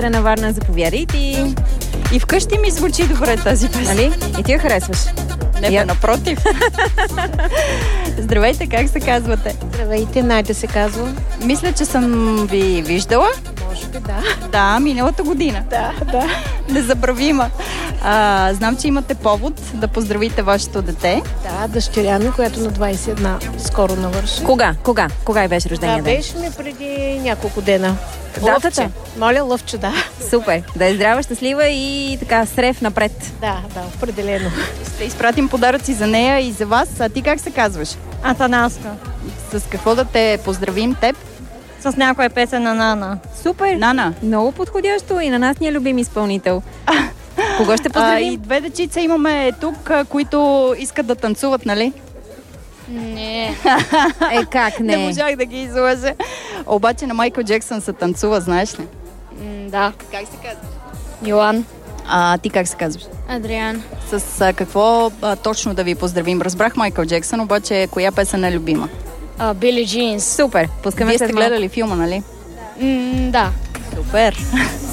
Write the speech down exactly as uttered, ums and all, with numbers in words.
На Варна, заповядайте. И вкъщи ми звучи добре тази песен. Нали? И ти я харесваш? Не, бе, Я... напротив. Здравейте, как се казвате? Здравейте, Найде се казва. Мисля, че съм ви виждала. Може би, да. Да, миналата година. Да, да. Незабравима. А, знам, че имате повод да поздравите вашето дете. Да, дъщеря ми, която на двайсет и една скоро навърши. Кога? Кога? Кога и беше рождения Да, ден? беше ми преди няколко дена. Датата? Лъвче. Моля, лъвче, да. Супер. Да е здрава, щастлива и така срев напред. Да, да, определено. Ще изпратим подаръци за нея и за вас. А ти как се казваш? Атанаска. С какво да те поздравим теб? С някоя песен на Нана. Супер. Нана. Много подходящо и на нас ни е любим изпълнител. Кого ще поздравим? А, и две дечица имаме тук, които искат да танцуват, нали? Не. Е, как не? Не можах да ги излъжа. Обаче на Майкъл Джексън се танцува, знаеш ли? М, да. Как се казва? Йоан. А ти как се казваш? Адриан. С а, какво а, точно да ви поздравим? Разбрах Майкъл Джексън, обаче коя песен е любима? А, Били Джинс. Супер. Пускаме Вие след сте малко. гледали филма, нали? М, да. Супер!